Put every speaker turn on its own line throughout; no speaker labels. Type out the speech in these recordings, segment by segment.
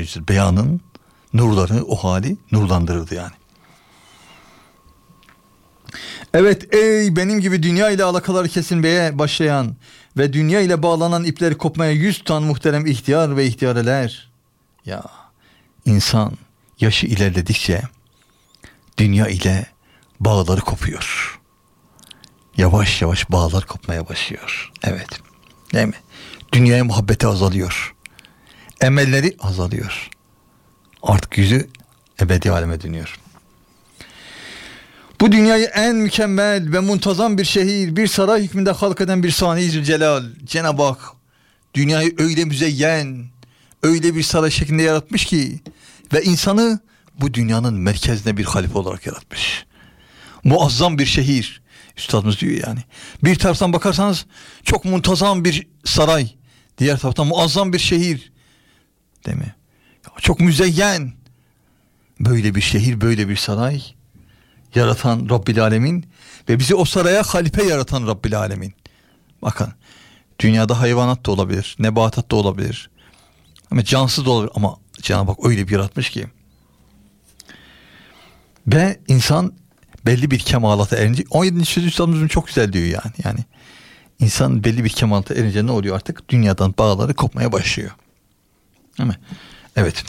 Mucizül Beyan'ın nurları o hali nurlandırırdı yani. Evet, ey benim gibi dünya ile alakaları kesilmeye başlayan ve dünya ile bağlanan ipleri kopmaya yüz tutan muhterem ihtiyar ve ihtiyareler. Ya insan yaşı ilerledikçe dünya ile bağları kopuyor. Yavaş yavaş bağlar kopmaya başlıyor. Evet. Değil mi? Dünyaya muhabbeti azalıyor. Emelleri azalıyor. Artık yüzü ebedi aleme dönüyor. Bu dünyayı en mükemmel ve muntazam bir şehir, bir saray hükmünde halk eden bir Sani-i Zülcelal, Cenab-ı Hak dünyayı öyle müzeyyen, öyle bir saray şeklinde yaratmış ki ve insanı bu dünyanın merkezine bir halife olarak yaratmış. Muazzam bir şehir. Üstadımız diyor yani. Bir taraftan bakarsanız çok muntazam bir saray, diğer taraftan muazzam bir şehir. Değil mi? Çok müzeyyen. Böyle bir şehir, böyle bir saray yaratan Rabbil Alemin ve bizi o saraya halife yaratan Rabbil Alemin. Bakın, dünyada hayvanat da olabilir, nebatat da olabilir, ama cansız da olabilir, ama Cenab-ı Hak öyle bir yaratmış ki ve insan belli bir kemalata erince, 17. sözü üstadımızın çok güzel diyor yani insan belli bir kemalata erince ne oluyor artık? Dünyadan bağları kopmaya başlıyor. Değil mi? Evet.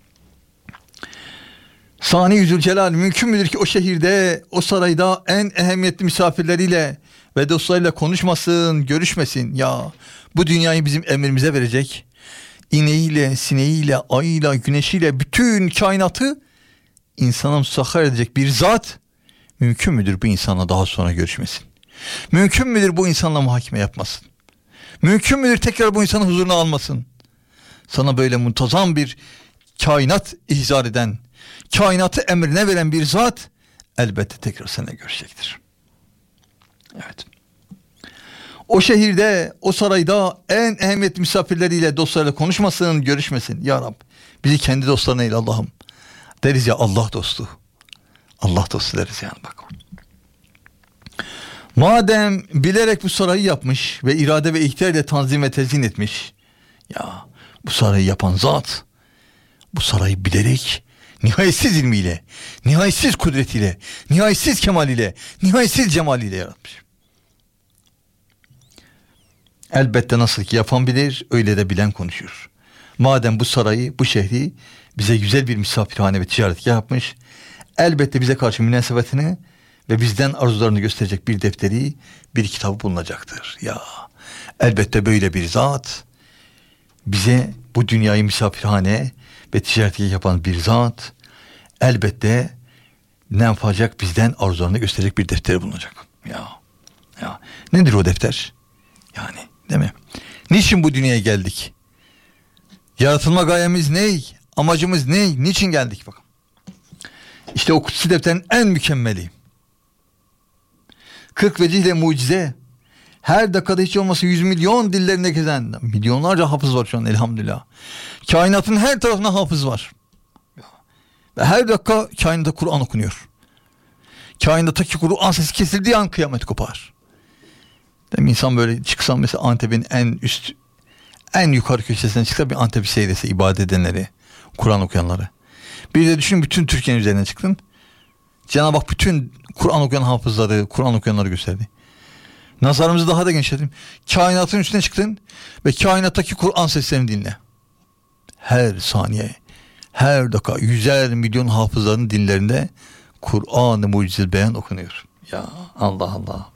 Sani-i Zülcelal mümkün müdür ki o şehirde, o sarayda en ehemmiyetli misafirleriyle ve dostlarıyla konuşmasın, görüşmesin? Ya bu dünyayı bizim emrimize verecek, ineğiyle, sineğiyle, ayıyla, güneşiyle bütün kainatı insana musahhar edecek bir zat mümkün müdür bu insanla daha sonra görüşmesin? Mümkün müdür bu insanla muhakeme yapmasın? Mümkün müdür tekrar bu insanın huzuruna almasın? Sana böyle muntazam bir kainat ihzar eden, kainatı emrine veren bir zat elbette tekrar seninle görüşecektir. Evet. O şehirde, o sarayda en ehemmiyetli misafirleriyle, dostlarıyla konuşmasın, görüşmesin. Ya Rab, bizi kendi dostlarına eyle Allah'ım. Deriz ya, Allah dostu. Allah dostu deriz yani, bak. Madem bilerek bu sarayı yapmış ve irade ve ihtiyarla tanzim ve tezyin etmiş, ya bu sarayı yapan zat bu sarayı bilerek nihayetsiz ilmiyle, nihayetsiz kudretiyle, nihayetsiz kemaliyle, nihayetsiz cemaliyle yaratmış. Elbette nasıl ki yapan bilir, öyle de bilen konuşur. Madem bu sarayı, bu şehri bize güzel bir misafirhane ve ticaretgah yapmış, elbette bize karşı münasebetini ve bizden arzularını gösterecek bir defteri, bir kitabı bulunacaktır. Ya elbette böyle bir zat, bize bu dünyayı misafirhane ve ticaretgah yapan bir zat, elbette ne yapacak? Bizden arzularını gösterecek bir defteri bulunacak. Ya nedir o defter? Yani değil mi? Niçin bu dünyaya geldik? Yaratılma gayemiz ne? Amacımız ne? Niçin geldik? Bakın. İşte o kutsi defterin en mükemmeli. 40 vecihle mucize. Her dakikada hiç olmasa 100 milyon dillerinde gezen milyonlarca hafız var şu an elhamdülillah. Kainatın her tarafına hafız var. Ve her dakika kainatta Kur'an okunuyor. Kainattaki Kur'an sesi kesildiği an kıyamet kopar. Değil, insan böyle çıksan mesela Antep'in en yukarı köşesine çıksa bir Antep'i seyrese, ibadet edenleri, Kur'an okuyanları. Bir de düşün, bütün Türkiye'nin üzerine çıktın. Cenab-ı Hak bütün Kur'an okuyan hafızları, Kur'an okuyanları gösterdi. Nazarımızı daha da genişletelim. Kainatın üstüne çıktın ve kainattaki Kur'an seslerini dinle. Her saniye, her dakika yüzer milyon hafızların dinlerinde Kur'an-ı Mucizül Beyan okunuyor. Ya Allah Allah.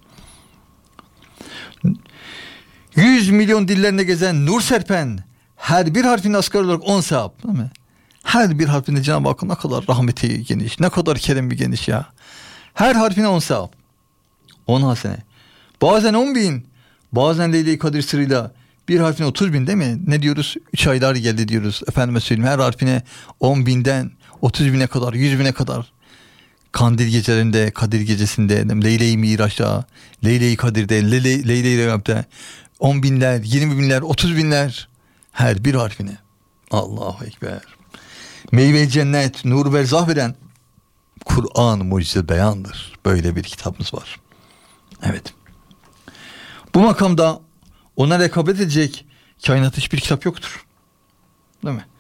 100 milyon dillerinde gezen, nur serpen, her bir harfin asgari olarak 10 sevap, değil mi? Her bir harfinde Cenab-ı Hakk'ın ne kadar rahmeti geniş, ne kadar keremi geniş ya. Her harfine 10 sevap, 10 hasene. Bazen 10.000, bazen Leyle-i Kadir sırrıyla bir harfine 30.000, değil mi? Ne diyoruz? 3 aylar geldi diyoruz. Efendime söyleyeyim, her harfine 10.000'den 30.000'e kadar, 100.000'e kadar. Kandil gecelerinde, Kadir gecesinde, Leyle-i Miraç'ta, Leyle-i Kadir'de, Leyle-i Regaib'de 10.000'ler, 20.000'ler, 30.000'ler her bir harfine. Allahu Ekber. Meyve cennet, nur verzah veren Kur'an Mucizül Beyan'dır. Böyle bir kitabımız var. Evet. Bu makamda ona rekabet edecek kainat hiçbir kitap yoktur. Değil mi?